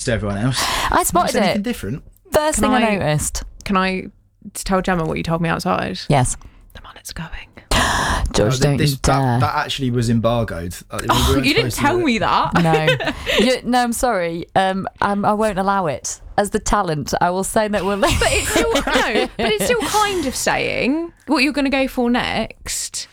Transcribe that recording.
to everyone else. I spotted Notice anything it. different? First thing I noticed. Can I tell Gemma what you told me outside? Yes. The mullet's going. George, don't you dare. That actually was embargoed. You didn't tell me that. No. No, I'm sorry. I won't allow it. As the talent, I will say that we'll... But it's still kind of saying what you're going to go for next.